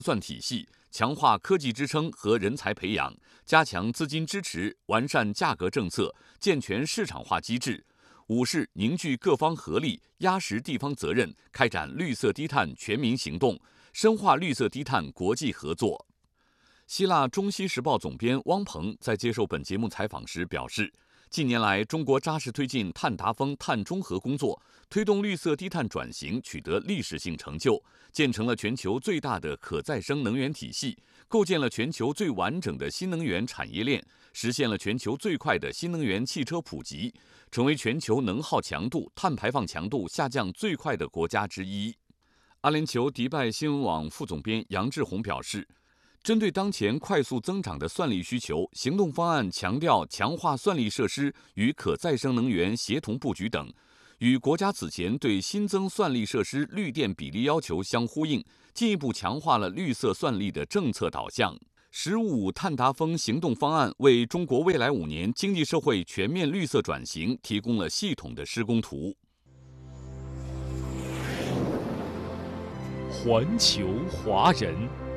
算体系，强化科技支撑和人才培养，加强资金支持，完善价格政策，健全市场化机制。5是凝聚各方合力，压实地方责任，开展绿色低碳全民行动，深化绿色低碳国际合作。希腊《中西时报》总编汪鹏在接受本节目采访时表示，近年来，中国扎实推进碳达峰、碳中和工作，推动绿色低碳转型取得历史性成就，建成了全球最大的可再生能源体系，构建了全球最完整的新能源产业链，实现了全球最快的新能源汽车普及，成为全球能耗强度、碳排放强度下降最快的国家之一。阿联酋迪拜新闻网副总编杨志宏表示，针对当前快速增长的算力需求，行动方案强调强化算力设施与可再生能源协同布局等，与国家此前对新增算力设施绿电比例要求相呼应，进一步强化了绿色算力的政策导向。“15碳达峰行动方案”为中国未来5年经济社会全面绿色转型提供了系统的施工图。 环球华人。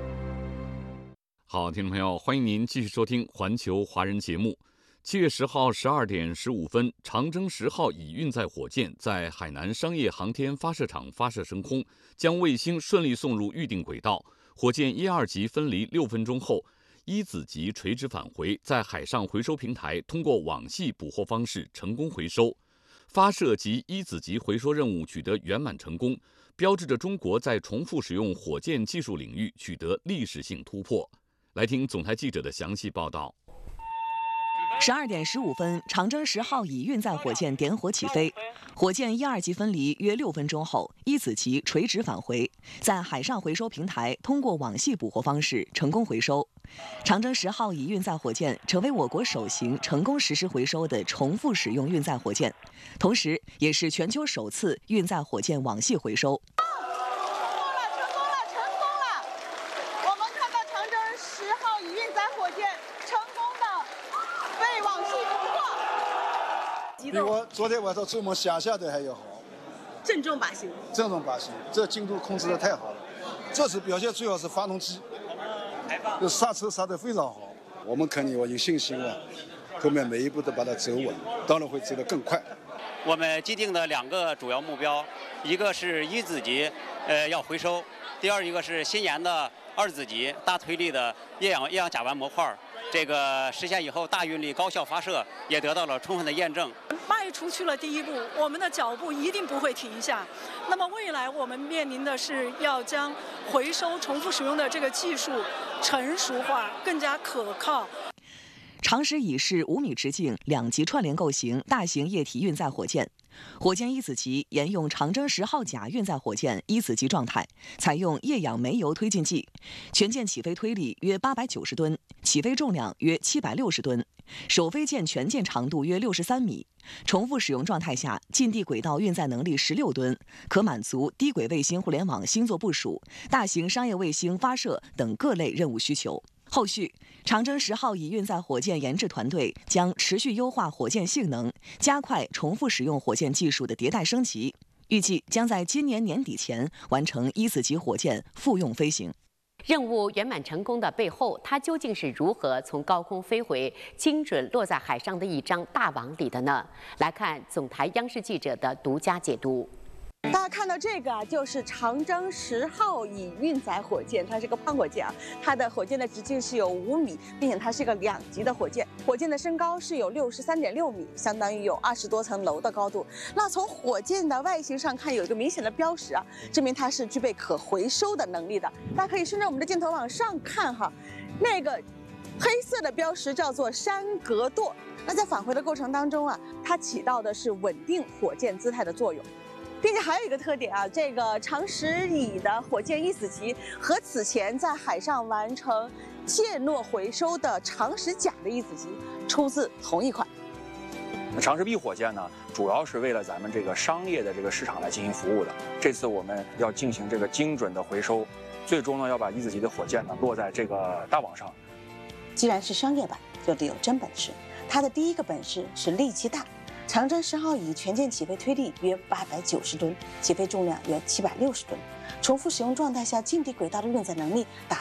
好，听众朋友，欢迎您继续收听《环球华人》节目。7月10号12点15分，长征10号乙运载火箭在海南商业航天发射场发射升空，将卫星顺利送入预定轨道。火箭1、2级分离6分钟后，一子级垂直返回，在海上回收平台通过网系捕获方式成功回收。发射及一子级回收任务取得圆满成功，标志着中国在重复使用火箭技术领域取得历史性突破。来听总台记者的详细报道。 12点15分，长征10号乙运载火箭点火起飞，火箭1、2级分离约6分钟后，一子级垂直返回，在海上回收平台通过网系捕获方式成功回收。长征10号乙运载火箭成为我国首型成功实施回收的重复使用运载火箭，同时也是全球首次运载火箭网系回收。 比我昨天晚上做梦想象的还要好， 正中靶心。 正中靶心，这精度控制的太好了。这次表现主要是发动机，这刹车刹得非常好。我们肯定我有信心了，后面每一步都把它走稳，当然会走得更快。 我们既定的2个主要目标，一个是一子级，要回收；第二一个是新研的2子级大推力的液氧甲烷模块。这个实现以后，大运力高效发射也得到了充分的验证。 迈出去了第一步，我们的脚步一定不会停下。那么未来我们面临的是要将回收重复使用的这个技术成熟化，更加可靠。 长10乙是5米直径2级串联构型大型液体运载火箭。火箭一子级沿用长征10号甲运载火箭一子级状态，采用液氧煤油推进剂，全舰起飞推力约890吨，起飞重量约760吨，首飞舰全舰长度约63米。重复使用状态下，近地轨道运载能力16吨，可满足低轨卫星互联网星座部署、大型商业卫星发射等各类任务需求。后续，长征10号乙运载火箭研制团队将持续优化火箭性能，加快重复使用火箭技术的迭代升级，预计将在今年年底前完成一子级火箭复用飞行。 任务圆满成功的背后，它究竟是如何从高空飞回，精准落在海上的一张大网里的呢？来看总台央视记者的独家解读。 大家看到这个啊，就是长征10号乙运载火箭，它是个胖火箭啊。它的火箭的直径是有5米，并且它是个2级的火箭。火箭的身高是有63.6米，相当于有20多层楼的高度。那从火箭的外形上看，有一个明显的标识啊，证明它是具备可回收的能力的。大家可以顺着我们的镜头往上看哈，那个黑色的标识叫做山格舵。那在返回的过程当中啊，它起到的是稳定火箭姿态的作用。并且还有一个特点啊，这个长10乙的火箭一子级和此前在海上完成舰落回收的长10甲的一子级出自同一款。 长10B火箭呢，主要是为了咱们这个商业的这个市场来进行服务的。这次我们要进行这个精准的回收，最终呢要把一子级的火箭呢落在这个大网上。 既然是商业版，就得有真本事。它的第一个本事是力气大。长征10号乙全舰起飞推力约890吨，起飞重量约760吨，重复使用状态下近地轨道的运载能力达